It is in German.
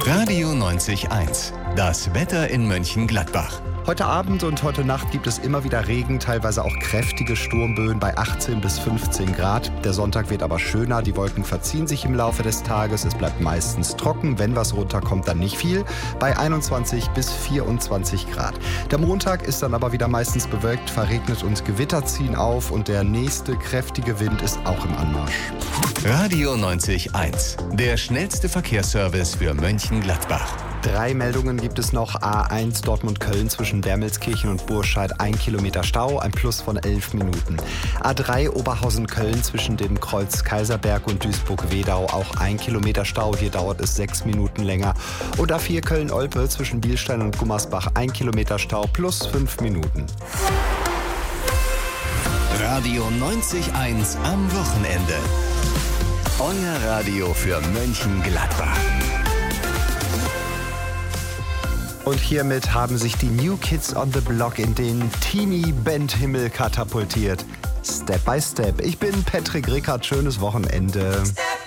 Radio 90.1. Das Wetter in Mönchengladbach. Heute Abend und heute Nacht gibt es immer wieder Regen, teilweise auch kräftige Sturmböen bei 18 bis 15 Grad. Der Sonntag wird aber schöner, die Wolken verziehen sich im Laufe des Tages. Es bleibt meistens trocken, wenn was runterkommt, dann nicht viel, bei 21 bis 24 Grad. Der Montag ist dann aber wieder meistens bewölkt, verregnet und Gewitter ziehen auf und der nächste kräftige Wind ist auch im Anmarsch. Radio 90.1. Der schnellste Verkehrsservice für Mönchengladbach. 3 Meldungen gibt es noch. A1 Dortmund-Köln zwischen Wermelskirchen und Burscheid 1 Kilometer Stau, ein Plus von 11 Minuten. A3 Oberhausen-Köln zwischen dem Kreuz Kaiserberg und Duisburg-Wedau auch 1 Kilometer Stau, hier dauert es 6 Minuten länger. Und A4 Köln-Olpe zwischen Bielstein und Gummersbach 1 Kilometer Stau plus 5 Minuten. Radio 90.1 am Wochenende. Euer Radio für Mönchengladbach. Und hiermit haben sich die New Kids on the Block in den Teenie-Band-Himmel katapultiert. Step by Step. Ich bin Patrick Rickard. Schönes Wochenende. Step